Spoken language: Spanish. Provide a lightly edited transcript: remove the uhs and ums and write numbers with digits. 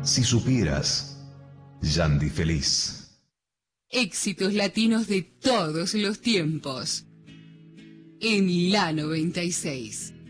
Si supieras, Yandy feliz. Éxitos latinos de todos los tiempos. En la 96.